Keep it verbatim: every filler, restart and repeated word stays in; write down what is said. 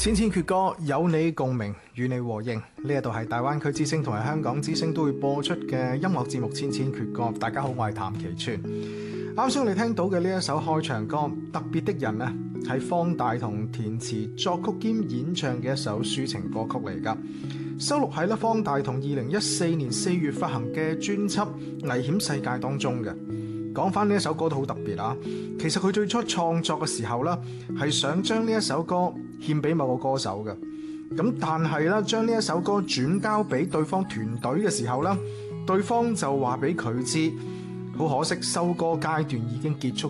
千千闕歌，有你共鳴，與你和應。呢一度係大灣區之聲同埋香港之聲都會播出嘅音樂節目《千千闕歌》。大家好，我係譚其川。啱先我哋聽到嘅呢一首開場歌《特別的人》啊，係方大同填詞作曲兼演唱嘅一首抒情歌曲嚟噶，收錄喺咧方大同二零一四年四月發行嘅專輯《危險世界》當中嘅。講翻呢一首歌都好特別啊！其實佢最初創作嘅時候呢，係想將呢一首歌獻俾某個歌手嘅。咁但係咧，將呢一首歌轉交俾對方團隊嘅時候呢，對方就話俾佢知，好可惜收歌階段已經結束